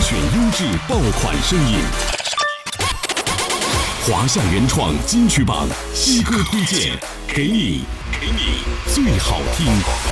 选优质爆款声音。华夏原创金曲榜，西歌推荐，给你最好听。